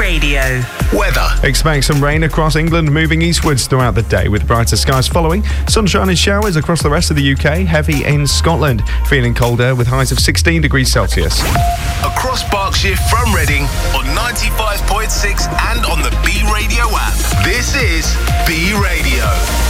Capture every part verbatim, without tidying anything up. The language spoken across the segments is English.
Radio. Weather. Expect some rain across England, moving eastwards throughout the day with brighter skies following. Sunshine and showers across the rest of the U K, heavy in Scotland. Feeling colder with highs of sixteen degrees Celsius. Across Berkshire from Reading on ninety-five point six and on the B Radio app. This is B Radio.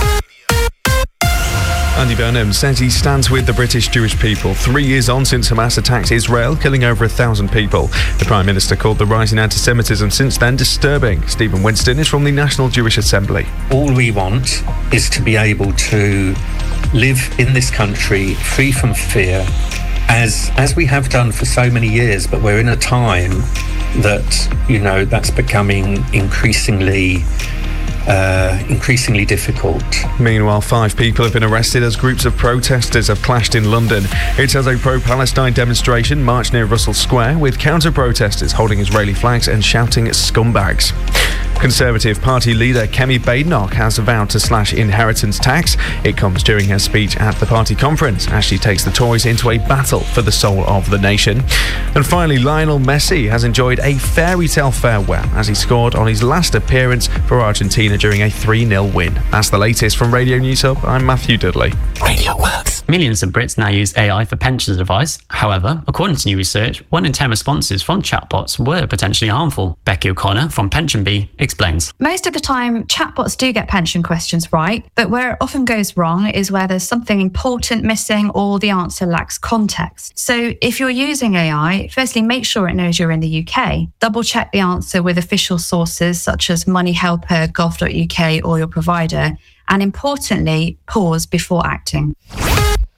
Andy Burnham says he stands with the British Jewish people three years on since Hamas attacked Israel, killing over a thousand people. The Prime Minister called the rising anti-Semitism since then disturbing. Stephen Winston is from the National Jewish Assembly. All we want is to be able to live in this country free from fear, as as we have done for so many years, but we're in a time that, you know, that's becoming increasingly Uh, increasingly difficult. Meanwhile, five people have been arrested as groups of protesters have clashed in London. It's as a pro-Palestine demonstration marched near Russell Square, with counter-protesters holding Israeli flags and shouting scumbags. Conservative Party leader Kemi Badenoch has vowed to slash inheritance tax. It comes during her speech at the party conference as she takes the Tories into a battle for the soul of the nation. And finally, Lionel Messi has enjoyed a fairy tale farewell as he scored on his last appearance for Argentina during a three nil win. That's the latest from Radio News Hub. I'm Matthew Dudley. Radio Works. Millions of Brits now use A I for pensions advice. However, according to new research, one in ten responses from chatbots were potentially harmful. Becky O'Connor from Pension Bee explains. Most of the time, chatbots do get pension questions right, but where it often goes wrong is where there's something important missing or the answer lacks context. So if you're using A I, firstly, make sure it knows you're in the U K. Double check the answer with official sources such as money helper, gov dot U K or your provider. And importantly, pause before acting.